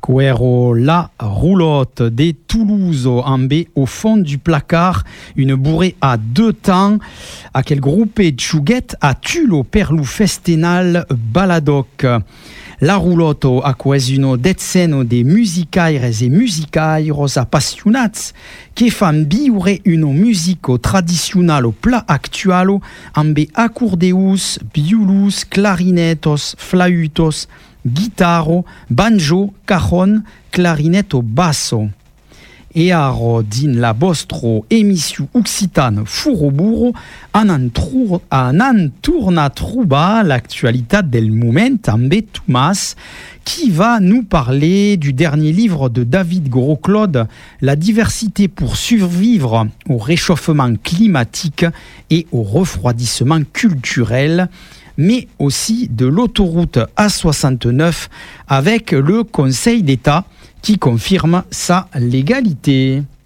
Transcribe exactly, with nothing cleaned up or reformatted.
Quero La Roulotte de Toulouse en B au fond du placard, une bourrée à deux temps, à quel groupe Tchouguette à Tulo Perlou Festenal Baladoc. La Roulotte a coesuno dezzeno de musicaires e musicairos appassionats che fan viure uno musico tradizionalo pla actualo amb accordeus, violus, clarinetos, flautos, guitaro, banjo, cajon, clarinetto basso. E aro din la vostro émission occitane Furoburo an an tourna trouba l'actualité del moment amb Thomas qui va nous parler du dernier livre de David Gros-Claude, La diversité pour survivre au réchauffement climatique et au refroidissement culturel, mais aussi de l'autoroute A soixante-neuf avec le Conseil d'État qui confirme sa légalité.